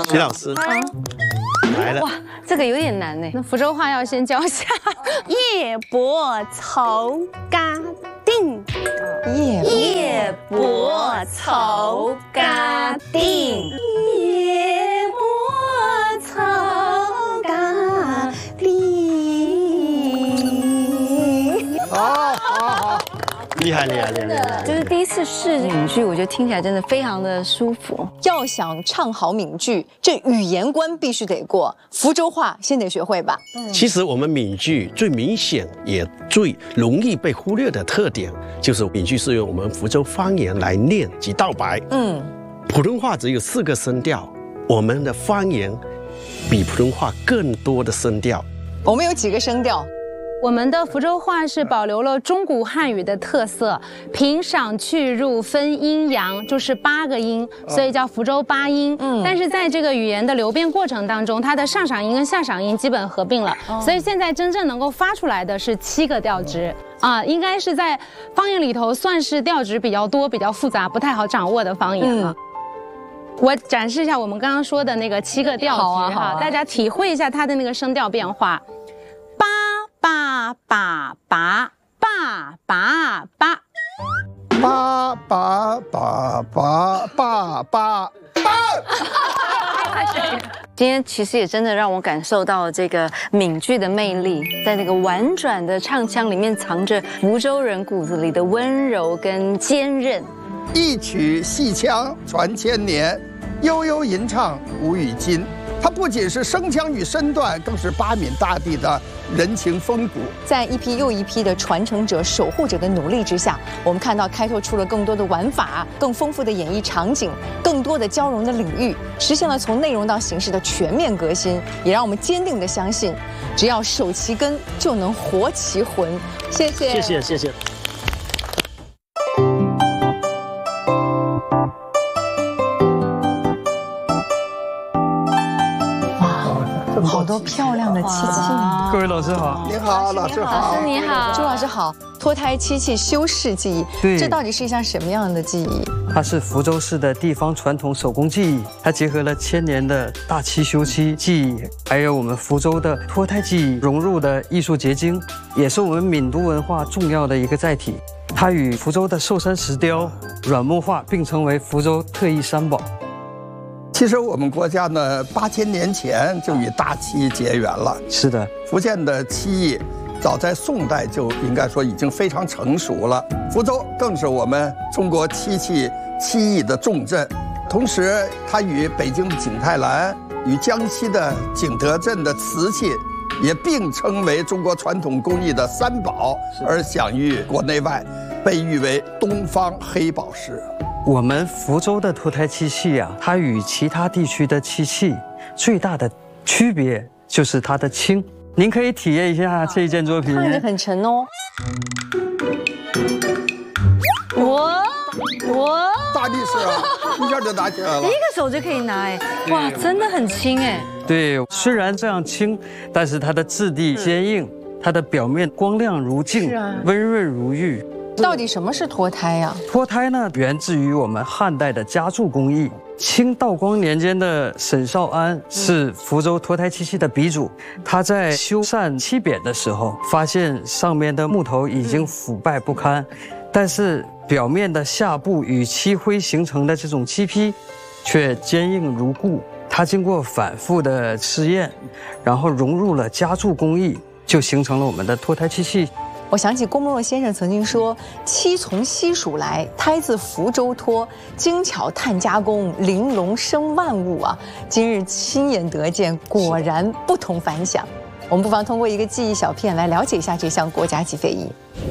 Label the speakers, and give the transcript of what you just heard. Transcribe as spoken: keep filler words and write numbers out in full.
Speaker 1: 徐老师来了。
Speaker 2: 哇，这个有点难呢。那福州话要先教一下。
Speaker 3: 夜泊草嘎定，
Speaker 2: 夜
Speaker 3: 夜泊草嘎定，夜泊草嘎定。
Speaker 1: 好好好，厉害厉害厉害厉害！
Speaker 2: 就是第一次试闽剧，我觉得听起来真的非常的舒服。
Speaker 4: 要想唱好闽剧，这语言关必须得过，福州话先得学会吧。
Speaker 1: 其实我们闽剧最明显也最容易被忽略的特点，就是闽剧是用我们福州方言来念及道白。嗯，普通话只有四个声调，我们的方言比普通话更多的声调。
Speaker 4: 我们有几个声调？
Speaker 2: 我们的福州话是保留了中古汉语的特色，平赏去入分阴阳，就是八个音，所以叫福州八音。嗯，但是在这个语言的流变过程当中，它的上赏音跟下赏音基本合并了，所以现在真正能够发出来的是七个调值。啊，应该是在方言里头算是调值比较多、比较复杂、不太好掌握的方言了。嗯，我展示一下我们刚刚说的那个七个调值哈，好啊好啊，大家体会一下它的那个声调变化。八八八八八八八，
Speaker 5: 八八八八八八。
Speaker 2: 今天其实也真的让我感受到这个闽剧的魅力，在那个婉转的唱腔里面藏着福州人骨子里的温柔跟坚韧。
Speaker 5: 一曲戏腔传千年，悠悠吟唱无与今。它不仅是声腔与身段，更是八闽大地的人情风骨。
Speaker 4: 在一批又一批的传承者、守护者的努力之下，我们看到开拓出了更多的玩法、更丰富的演绎场景、更多的交融的领域，实现了从内容到形式的全面革新，也让我们坚定地相信，只要守其根，就能活其魂。谢谢，
Speaker 1: 谢谢谢谢。
Speaker 4: 好多漂亮的漆器，
Speaker 6: 各位老师好，
Speaker 5: 您好，老师好，
Speaker 2: 老师你好，
Speaker 4: 朱老师好。脱胎漆器修饰技艺，
Speaker 6: 对，
Speaker 4: 这到底是一项什么样的技艺？
Speaker 6: 它是福州市的地方传统手工技艺，它结合了千年的大漆修漆技艺，还有我们福州的脱胎技艺融入的艺术结晶，也是我们闽都文化重要的一个载体。它与福州的寿山石雕、软木画并称为福州特异三宝。
Speaker 5: 其实我们国家呢，八千年前就与大漆结缘了。
Speaker 6: 是的，
Speaker 5: 福建的漆艺早在宋代就应该说已经非常成熟了。福州更是我们中国漆器漆艺的重镇，同时它与北京的景泰蓝、与江西的景德镇的瓷器也并称为中国传统工艺的三宝，而享誉国内外，被誉为东方黑宝石。
Speaker 6: 我们福州的脱胎漆器啊，它与其他地区的漆器最大的区别就是它的轻。您可以体验一下这一件作品，
Speaker 4: 看着很沉哦。
Speaker 2: 我我
Speaker 5: 大力士啊，一下就拿起来了，
Speaker 2: 一个手就可以拿哎，哇，真的很轻哎。
Speaker 6: 对，虽然这样轻，但是它的质地坚硬，它的表面光亮如镜，啊、温润如玉。
Speaker 4: 到底什么是脱胎呀、啊？
Speaker 6: 脱胎呢，源自于我们汉代的家铸工艺。清道光年间的沈绍安是福州脱胎漆器的鼻祖，他在修缮漆匾的时候，发现上面的木头已经腐败不堪，但是表面的下部与漆灰形成的这种漆坯，却坚硬如故。他经过反复的试验，然后融入了家铸工艺，就形成了我们的脱胎漆器。
Speaker 4: 我想起郭沫若先生曾经说：“漆从西蜀来，胎自福州脱，精巧碳加工，玲珑生万物啊！”今日亲眼得见，果然不同凡响。我们不妨通过一个记忆小片来了解一下这项国家级非遗。